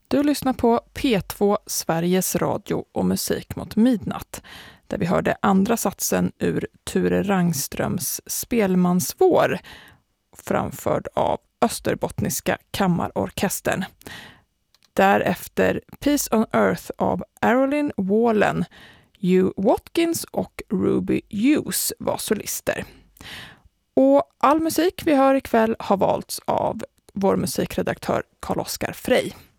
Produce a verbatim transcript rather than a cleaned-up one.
Du lyssnar på P två Sveriges Radio och musik mot midnatt, där vi hörde andra satsen ur Ture Rangströms Spelmansvår, framförd av Österbottniska kammarorkestern. Därefter Peace on Earth av Arolyn Wallen, Hugh Watkins och Ruby Hughes var solister. Och all musik vi hör ikväll har valts av vår musikredaktör Carl-Oskar Frey.